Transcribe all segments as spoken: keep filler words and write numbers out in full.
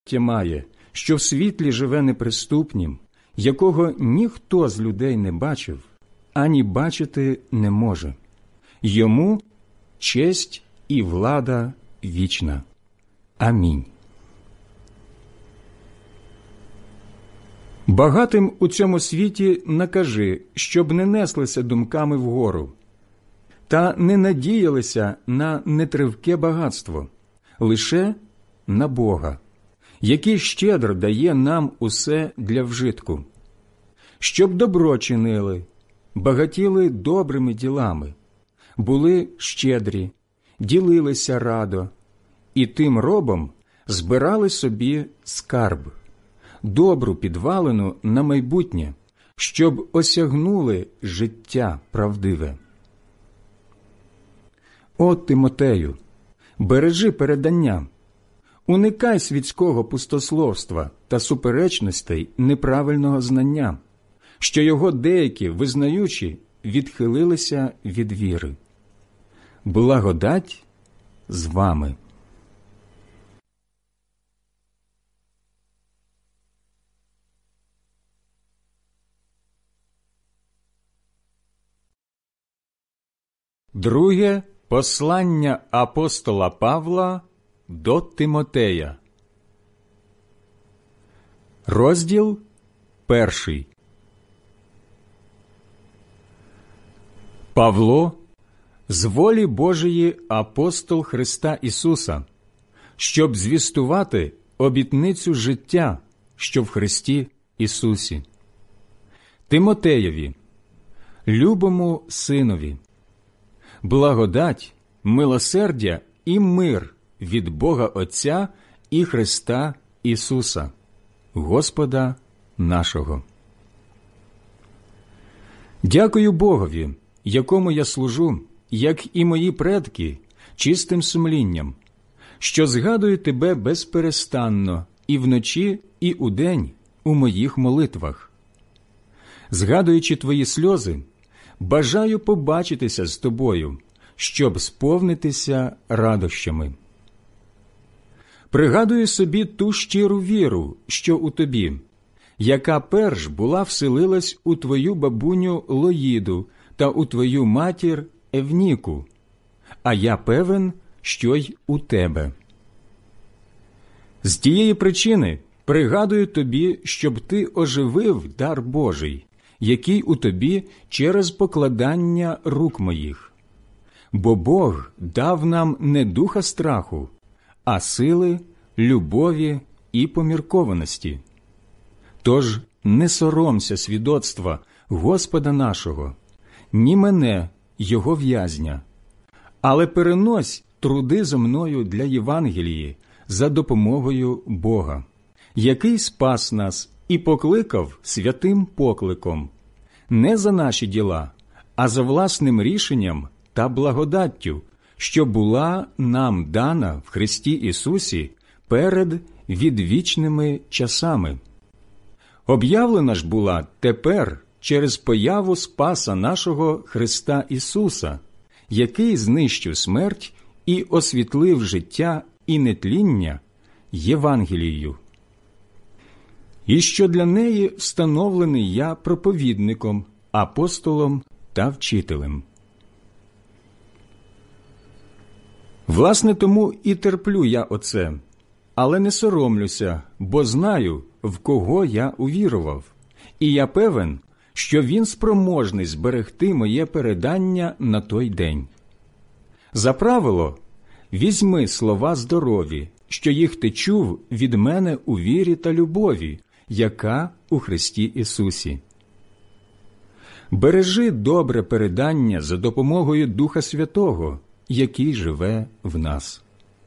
має, що в світлі живе неприступнім, якого ніхто з людей не бачив, ані бачити не може. Йому честь і влада вічна. Амінь. Багатим у цьому світі накажи, щоб не неслися думками вгору, та не надіялися на нетривке багатство, лише на Бога, який щедро дає нам усе для вжитку, щоб добро чинили, багатіли добрими ділами, були щедрі, ділилися радо, і тим робом збирали собі скарб, добру підвалину на майбутнє, щоб осягнули життя правдиве. О, Тимотею, бережи передання, уникай світського пустословства та суперечностей неправильного знання, що його деякі, визнаючи, відхилилися від віри. Благодать з вами. Друге послання апостола Павла до Тимотея. Розділ перший. Павло, з волі Божої апостол Христа Ісуса, щоб звістувати обітницю життя, що в Христі Ісусі. Тимотеєві, любому синові, благодать, милосердя і мир від Бога Отця і Христа Ісуса, Господа нашого. Дякую Богові, якому я служу, як і мої предки, чистим сумлінням, що згадую тебе безперестанно і вночі, і удень у моїх молитвах. Згадуючи твої сльози, бажаю побачитися з тобою, щоб сповнитися радощами. Пригадую собі ту щиру віру, що у тобі, яка перш була вселилась у твою бабуню Лоїду та у твою матір Евніку, а я певен, що й у тебе. З тієї причини пригадую тобі, щоб ти оживив дар Божий, який у тобі через покладання рук моїх. Бо Бог дав нам не духа страху, а сили, любові і поміркованості. Тож не соромся свідоцтва Господа нашого, ні мене, Його в'язня, але перенось труди зо мною для Євангелії за допомогою Бога, який спас нас і покликав святим покликом, не за наші діла, а за власним рішенням та благодаттю, що була нам дана в Христі Ісусі перед відвічними часами. Об'явлена ж була тепер через появу Спаса нашого Христа Ісуса, який знищив смерть і освітлив життя і нетління Євангелією. І що для неї встановлений я проповідником, апостолом та вчителем. Власне, тому і терплю я оце, але не соромлюся, бо знаю, в кого я увірував, і я певен, що він спроможний зберегти моє передання на той день. За правило, візьми слова здорові, що їх ти чув від мене у вірі та любові, яка у Христі Ісусі. Бережи добре передання за допомогою Духа Святого, який живе в нас.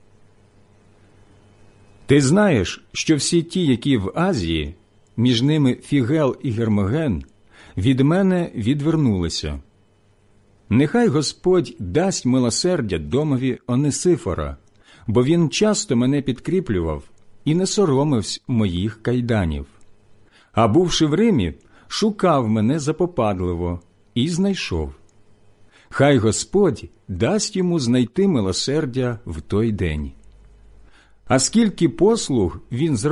Ти знаєш, що всі ті, які в Азії, між ними Фігел і Гермоген, від мене відвернулися. Нехай Господь дасть милосердя домові Онесифора, бо він часто мене підкріплював і не соромився моїх кайданів. А бувши в Римі, шукав мене запопадливо і знайшов. Хай Господь дасть йому знайти милосердя в той день. А скільки послуг він зробив